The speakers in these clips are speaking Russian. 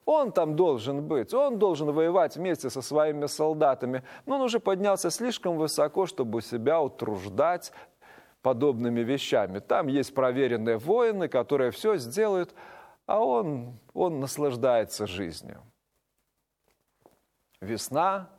Он там должен быть, он должен воевать вместе со своими солдатами. Но он уже поднялся слишком высоко, чтобы себя утруждать подобными вещами. Там есть проверенные воины, которые все сделают, а он наслаждается жизнью. Весна,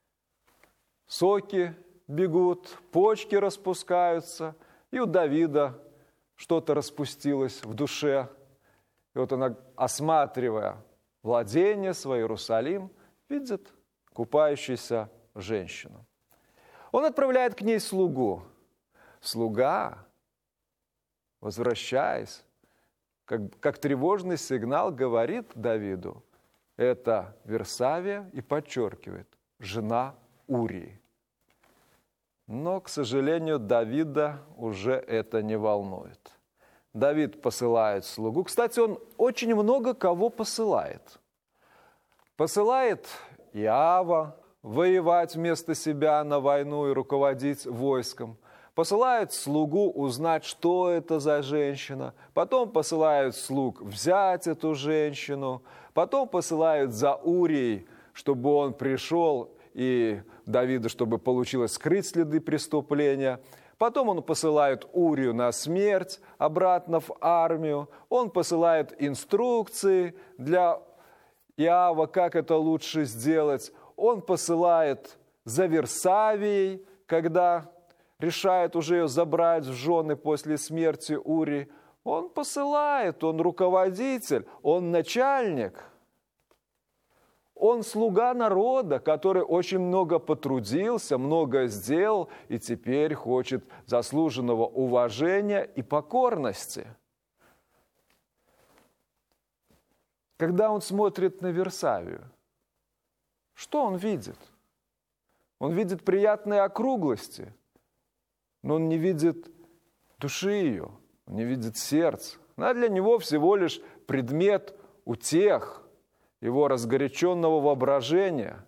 соки бегут, почки распускаются, и у Давида что-то распустилось в душе. И вот она, осматривая владение свое, Иерусалим, видит купающуюся женщину. Он отправляет к ней слугу. Слуга, возвращаясь, как тревожный сигнал, говорит Давиду, это Версавия, и подчеркивает, жена Урии. Но, к сожалению, Давида уже это не волнует. Давид посылает слугу. Кстати, он очень много кого посылает. Посылает Иоава воевать вместо себя на войну и руководить войском. Посылают слугу узнать, что это за женщина. Потом посылают слуг взять эту женщину. Потом посылают за Урией, чтобы он пришел, и Давида, чтобы получилось скрыть следы преступления. Потом он посылает Урию на смерть, обратно в армию. Он посылает инструкции для Иоава, как это лучше сделать. Он посылает за Версавией, когда решает уже ее забрать в жены после смерти Урии. Он посылает, он руководитель, он начальник. Он слуга народа, который очень много потрудился, много сделал и теперь хочет заслуженного уважения и покорности. Когда он смотрит на Версавию, что он видит? Он видит приятные округлости, но он не видит души ее, он не видит сердца. Она для него всего лишь предмет утех, его разгоряченного воображения,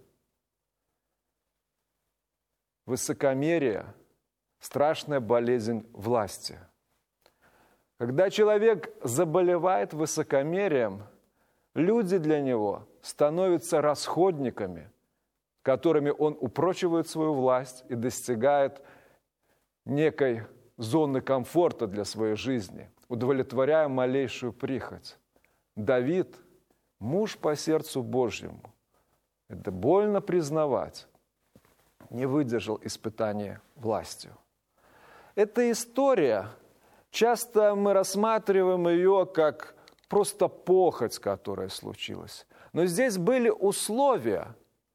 высокомерие, страшная болезнь власти. Когда человек заболевает высокомерием, люди для него становятся расходниками, которыми он упрочивает свою власть и достигает некой зоны комфорта для своей жизни, удовлетворяя малейшую прихоть. Давид – муж по сердцу Божьему. Это больно признавать. Не выдержал испытания властью. Эта история, часто мы рассматриваем ее как просто похоть, которая случилась. Но здесь были условия,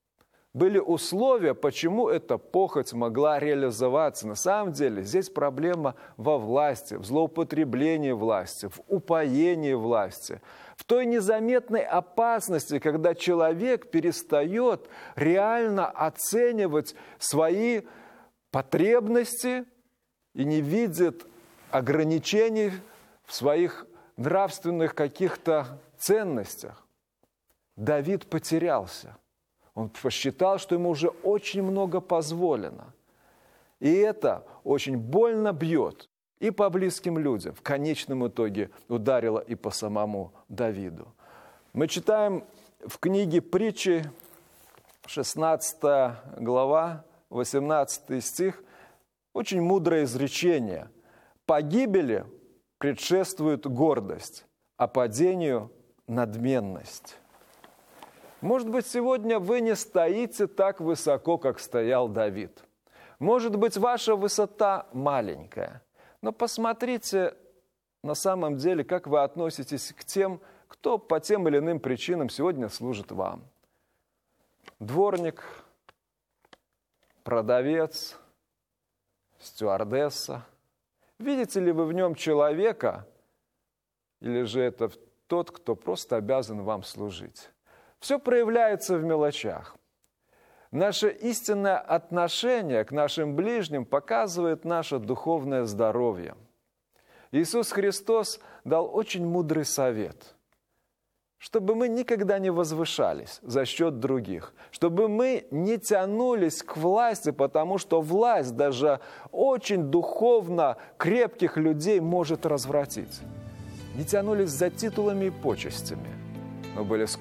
почему эта похоть могла реализоваться. На самом деле здесь проблема во власти, в злоупотреблении власти, в упоении власти, в той незаметной опасности, когда человек перестает реально оценивать свои потребности и не видит ограничений в своих нравственных каких-то ценностях. Давид потерялся. Он посчитал, что ему уже очень много позволено. И это очень больно бьет и по близким людям. В конечном итоге ударило и по самому Давиду. Мы читаем в книге Притчи, 16 глава, 18 стих, очень мудрое изречение. «Погибели предшествует гордость, а падению – надменность». Может быть, сегодня вы не стоите так высоко, как стоял Давид. Может быть, ваша высота маленькая. Но посмотрите на самом деле, как вы относитесь к тем, кто по тем или иным причинам сегодня служит вам. Дворник, продавец, стюардесса. Видите ли вы в нем человека, или же это тот, кто просто обязан вам служить? Все проявляется в мелочах. Наше истинное отношение к нашим ближним показывает наше духовное здоровье. Иисус Христос дал очень мудрый совет, чтобы мы никогда не возвышались за счет других, чтобы мы не тянулись к власти, потому что власть даже очень духовно крепких людей может развратить. Не тянулись за титулами и почестями, но были